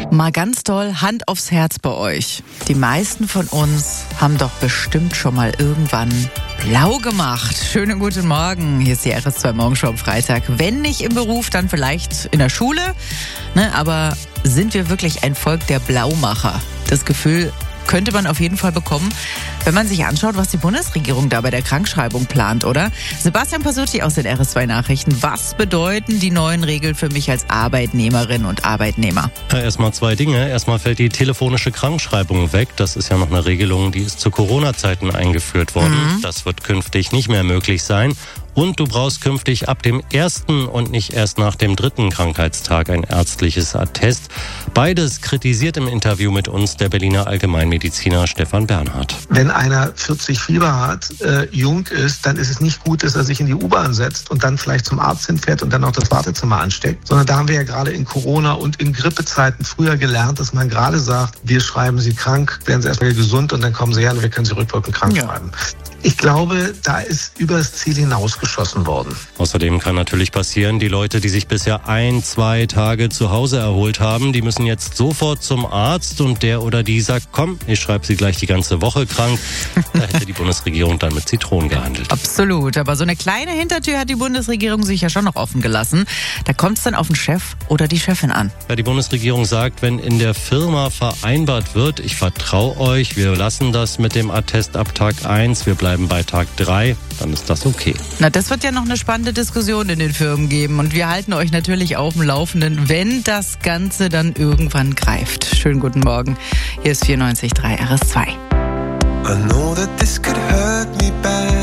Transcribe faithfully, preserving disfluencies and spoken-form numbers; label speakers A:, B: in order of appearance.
A: Mal ganz doll Hand aufs Herz bei euch. Die meisten von uns haben doch bestimmt schon mal irgendwann blau gemacht. Schönen guten Morgen. Hier ist die R S zwei Morgenshow am Freitag. Wenn nicht im Beruf, dann vielleicht in der Schule. Ne, aber sind wir wirklich ein Volk der Blaumacher? Das Gefühl könnte man auf jeden Fall bekommen, wenn man sich anschaut, was die Bundesregierung da bei der Krankschreibung plant, oder? Sebastian Pasutti aus den R S zwei Nachrichten. Was bedeuten die neuen Regeln für mich als Arbeitnehmerin und Arbeitnehmer?
B: Ja, erstmal zwei Dinge. Erstmal fällt die telefonische Krankschreibung weg. Das ist ja noch eine Regelung, die ist zu Corona-Zeiten eingeführt worden. Mhm. Das wird künftig nicht mehr möglich sein. Und du brauchst künftig ab dem ersten und nicht erst nach dem dritten Krankheitstag ein ärztliches Attest. Beides kritisiert im Interview mit uns der Berliner Allgemeinmediziner Stefan Bernhard.
C: Wenn einer vierzig Fieber hat, äh, jung ist, dann ist es nicht gut, dass er sich in die U-Bahn setzt und dann vielleicht zum Arzt hinfährt und dann auch das Wartezimmer ansteckt. Sondern da haben wir ja gerade in Corona und in Grippezeiten früher gelernt, dass man gerade sagt, wir schreiben Sie krank, werden Sie erstmal gesund und dann kommen Sie her und wir können Sie rückwirkend krank
A: Ja.
C: schreiben. Ich glaube, da ist übers Ziel hinausgeschossen worden.
B: Außerdem kann natürlich passieren, die Leute, die sich bisher ein, zwei Tage zu Hause erholt haben, die müssen jetzt sofort zum Arzt und der oder die sagt, komm, ich schreibe sie gleich die ganze Woche krank. Da hätte die Bundesregierung dann mit Zitronen gehandelt.
A: Absolut, aber so eine kleine Hintertür hat die Bundesregierung sich ja schon noch offen gelassen. Da kommt es dann auf den Chef oder die Chefin an.
B: Ja, die Bundesregierung sagt, wenn in der Firma vereinbart wird, ich vertraue euch, wir lassen das mit dem Attest ab Tag eins, wir bleiben bei Tag drei, dann ist das okay.
A: Na, das wird ja noch eine spannende Diskussion in den Firmen geben und wir halten euch natürlich auf dem Laufenden, wenn das Ganze dann irgendwann greift. Schönen guten Morgen, hier ist vierundneunzig Komma drei R S zwei.
D: I know that this could hurt me bad.